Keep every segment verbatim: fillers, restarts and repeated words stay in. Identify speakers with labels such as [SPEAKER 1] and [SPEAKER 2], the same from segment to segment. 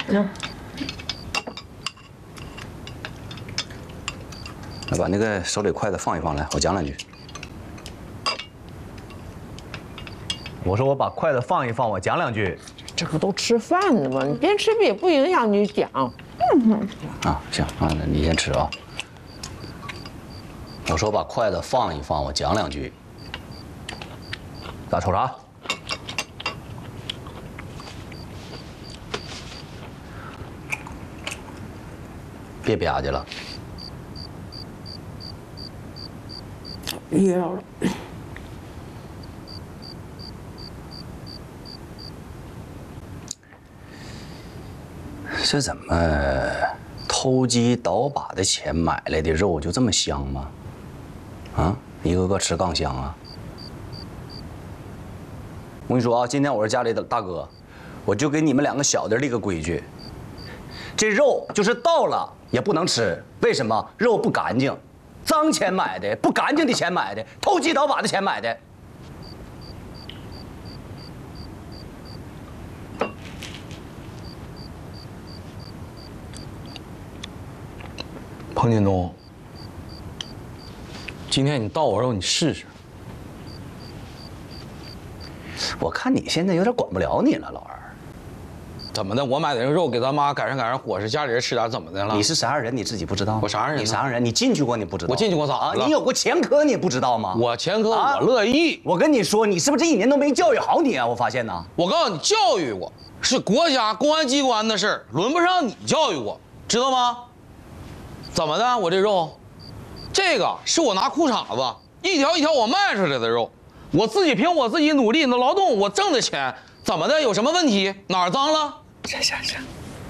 [SPEAKER 1] 行。
[SPEAKER 2] 来把那个手里筷子放一放，来，我讲两句。我说我把筷子放一放，我讲两句。
[SPEAKER 1] 这个都吃饭的嘛，你边吃也不影响你讲。嗯。
[SPEAKER 2] 啊，行啊，那你先吃啊。我说把筷子放一放，我讲两句。咋瞅啥？别吧唧了。
[SPEAKER 1] 噎了。
[SPEAKER 2] 这怎么偷鸡倒把的钱买来的肉就这么香吗？啊，一个个吃杠香啊！我跟你说啊，今天我是家里的大哥，我就给你们两个小的立个规矩：这肉就是到了也不能吃。为什么？肉不干净，脏钱买的，不干净的钱买的，偷鸡倒把的钱买的。
[SPEAKER 3] 彭锦东，今天你倒我肉，你试试。
[SPEAKER 2] 我看你现在有点管不了你了，老二。
[SPEAKER 3] 怎么的？我买点肉给咱妈赶上赶上伙食，家里人吃点，怎么的了？
[SPEAKER 2] 你是啥样人？你自己不知道？
[SPEAKER 3] 我啥样人？
[SPEAKER 2] 你啥样人？你进去过你不知道？
[SPEAKER 3] 我进去过咋了？
[SPEAKER 2] 你有过前科你不知道吗？
[SPEAKER 3] 我前科我乐意。
[SPEAKER 2] 我跟你说，你是不是这一年都没教育好你啊？我发现呢。
[SPEAKER 3] 我告诉你，教育过是国家公安机关的事儿，轮不上你教育我，知道吗？怎么的？我这肉，这个是我拿裤衩子一条一条我卖出来的肉，我自己凭我自己努力的劳动，我挣的钱，怎么的？有什么问题？哪儿脏了？
[SPEAKER 2] 行行行，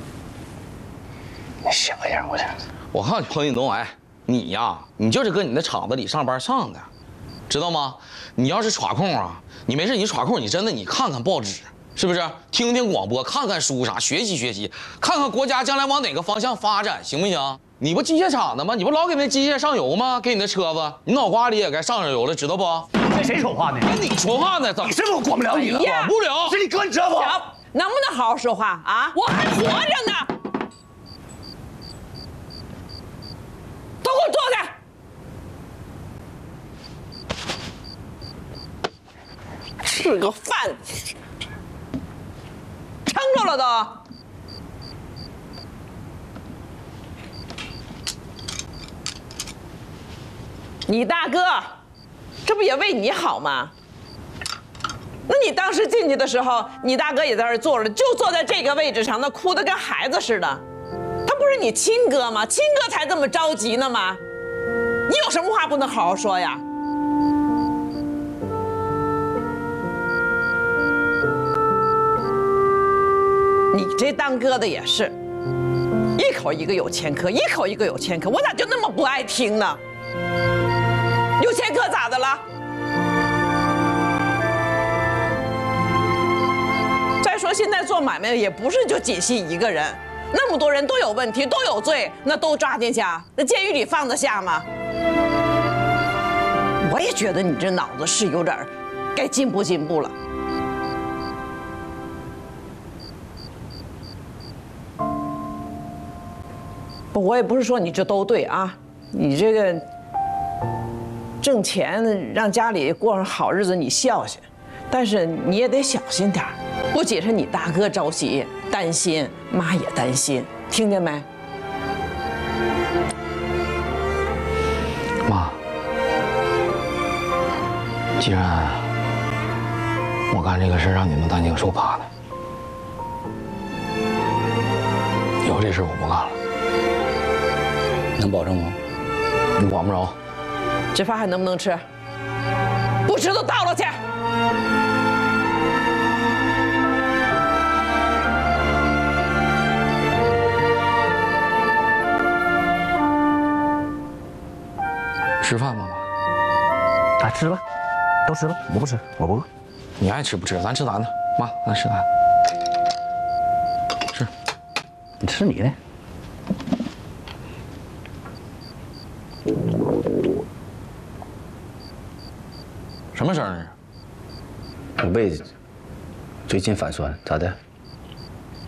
[SPEAKER 2] 你小样，我这。
[SPEAKER 3] 我告诉你，彭锦东，哎，你呀，你就是搁你那厂子里上班上的，知道吗？你要是耍空啊，你没事你耍空，你真的你看看报纸。是不是听听广播，看看书啥，学习学习，看看国家将来往哪个方向发展，行不行？你不机械厂的吗？你不老给那机械上油吗？给你那车子，你脑瓜里也该上上油了，知道不？
[SPEAKER 2] 跟谁说话呢？
[SPEAKER 3] 跟你说话呢，怎么？
[SPEAKER 2] 你是不是我管不了你了？
[SPEAKER 3] 管不了，
[SPEAKER 2] 是你哥，你知道不？
[SPEAKER 1] 能不能好好说话啊？我还活着呢！都给我坐下！吃个饭。撑着了都。你大哥，这不也为你好吗？那你当时进去的时候，你大哥也在这儿坐着，就坐在这个位置上，那哭得跟孩子似的。他不是你亲哥吗？亲哥才这么着急呢吗？你有什么话不能好好说呀？你这当哥的也是，一口一个有前科，一口一个有前科，我咋就那么不爱听呢？有前科咋的了？再说现在做买卖也不是就仅系一个人，那么多人都有问题，都有罪，那都抓进去啊？那监狱里放得下吗？我也觉得你这脑子是有点该进步进步了。不，我也不是说你这都对啊，你这个挣钱让家里过上好日子，你孝心，但是你也得小心点儿，不仅是你大哥着急担心，妈也担心，听见没？
[SPEAKER 3] 妈，既然我干这个事让你们担惊受怕的，以后这事我不干了。
[SPEAKER 2] 能保证吗？
[SPEAKER 3] 你管不着。
[SPEAKER 1] 这饭还能不能吃？不吃都倒了去。
[SPEAKER 3] 吃饭吗，
[SPEAKER 2] 妈？啊，吃吧，都吃吧，我不吃，我不饿。
[SPEAKER 3] 你爱吃不吃，咱吃咱的。妈，咱吃咱的。吃，
[SPEAKER 2] 你吃你的。
[SPEAKER 3] 什么声儿？
[SPEAKER 2] 我胃最近反酸，咋的？